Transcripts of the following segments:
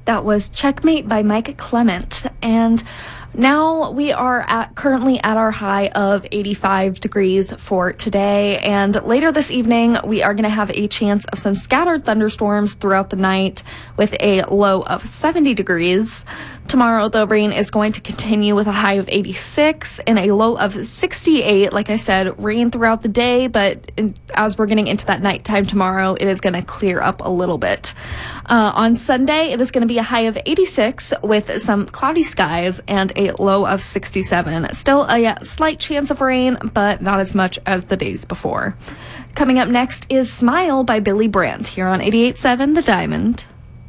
That was Checkmate by Mike Clement. And now we are currently at our high of 85 degrees for today. And later this evening, we are going to have a chance of some scattered thunderstorms throughout the night with a low of 70 degrees. Tomorrow, the rain is going to continue with a high of 86 and a low of 68. Like I said, rain throughout the day, but as we're getting into that nighttime tomorrow, it is going to clear up a little bit. On Sunday, it is going to be a high of 86 with some cloudy skies and a low of 67. Still a slight chance of rain, but not as much as the days before. Coming up next is Smile by Billy Brandt here on 88.7 The Diamond.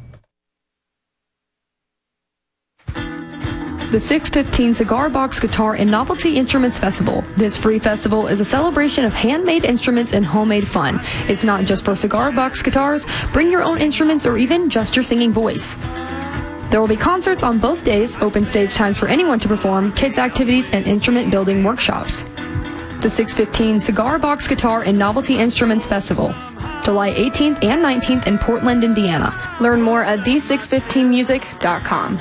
The 615 Cigar Box Guitar and Novelty Instruments Festival. This free festival is a celebration of handmade instruments and homemade fun. It's not just for cigar box guitars. Bring your own instruments or even just your singing voice. There will be concerts on both days, open stage times for anyone to perform, kids activities, and instrument building workshops. The 615 Cigar Box Guitar and Novelty Instruments Festival, July 18th and 19th in Portland, Indiana. Learn more at the615music.com.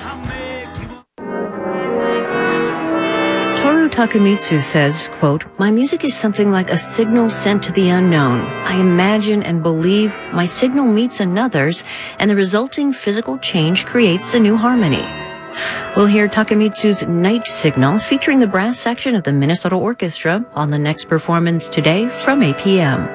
Toru Takemitsu says, quote, "My music is something like a signal sent to the unknown. I imagine and believe my signal meets another's, and the resulting physical change creates a new harmony." We'll hear Takemitsu's Night Signal featuring the brass section of the Minnesota Orchestra on the next performance today from 8 p.m.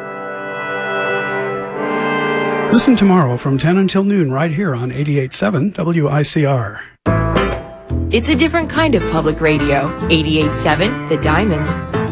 Listen tomorrow from 10 until noon right here on 88.7 WICR. It's a different kind of public radio. 88.7 The Diamond.